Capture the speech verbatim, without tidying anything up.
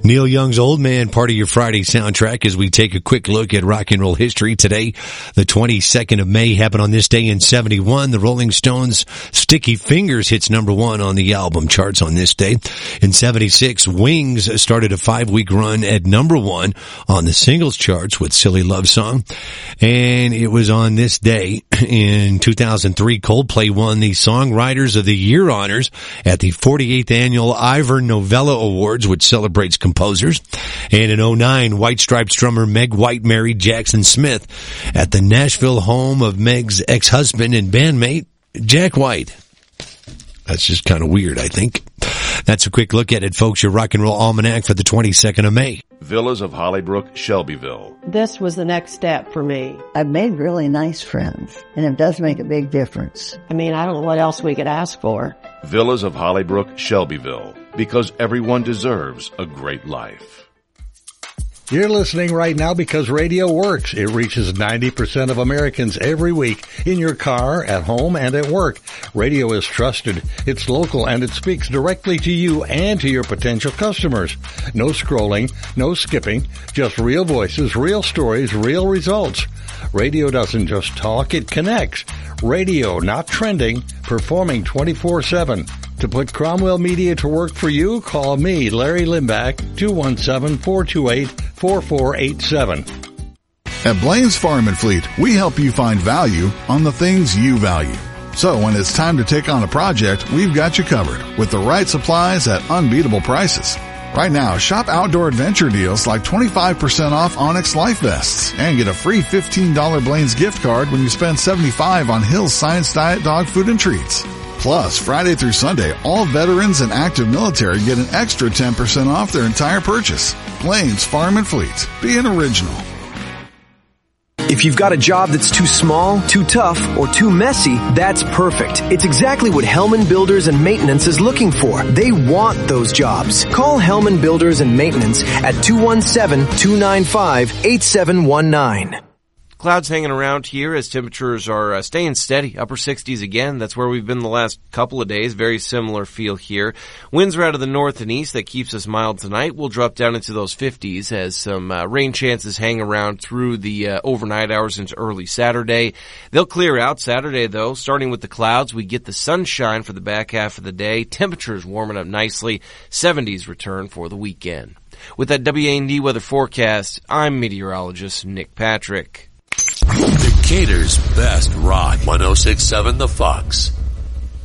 Neil Young's Old Man, part of your Friday soundtrack as we take a quick look at rock and roll history. Today, the twenty-second of May, happened on this day in seventy-one. The Rolling Stones' Sticky Fingers hits number one on the album charts on this day. In seventy-six, Wings started a five-week run at number one on the singles charts with Silly Love Song. And it was on this day in two thousand three, Coldplay won the Songwriters of the Year honors at the forty-eighth annual Ivor Novello Awards, which celebrates composers. And in oh nine, White Stripes drummer Meg White married Jackson Smith at the Nashville home of Meg's ex-husband and bandmate, Jack White. That's just kind of weird, I think. That's a quick look at it, folks. Your Rock and Roll Almanac for the twenty-second of May. Villas of Hollybrook, Shelbyville. This was the next step for me. I've made really nice friends, and it does make a big difference. I mean, I don't know what else we could ask for. Villas of Hollybrook, Shelbyville. Because everyone deserves a great life. You're listening right now because radio works. It reaches ninety percent of Americans every week in your car, at home, and at work. Radio is trusted. It's local, and it speaks directly to you and to your potential customers. No scrolling, no skipping, just real voices, real stories, real results. Radio doesn't just talk, it connects. Radio, not trending, performing twenty-four seven. To put Cromwell Media to work for you, call me, Larry Limbach, two one seven, four two eight, four four eight seven. At Blaine's Farm and Fleet, we help you find value on the things you value. So when it's time to take on a project, we've got you covered with the right supplies at unbeatable prices. Right now, shop outdoor adventure deals like twenty-five percent off Onyx Life Vests and get a free fifteen dollars Blaine's gift card when you spend seventy-five dollars on Hill's Science Diet dog food and treats. Plus, Friday through Sunday, all veterans and active military get an extra ten percent off their entire purchase. Blaine's Farm and Fleet. Be an original. If you've got a job that's too small, too tough, or too messy, that's perfect. It's exactly what Hellman Builders and Maintenance is looking for. They want those jobs. Call Hellman Builders and Maintenance at two one seven, two nine five, eight seven one nine. Clouds hanging around here as temperatures are uh, staying steady, upper sixties again. That's where we've been the last couple of days. Very similar feel here. Winds are out of the north and east. That keeps us mild tonight. We'll drop down into those fifties as some uh, rain chances hang around through the uh, overnight hours into early Saturday. They'll clear out Saturday, though. Starting with the clouds, we get the sunshine for the back half of the day. Temperatures warming up nicely. seventies return for the weekend. With that W A N D weather forecast, I'm meteorologist Nick Patrick. Decatur's best rock, one oh six point seven The Fox.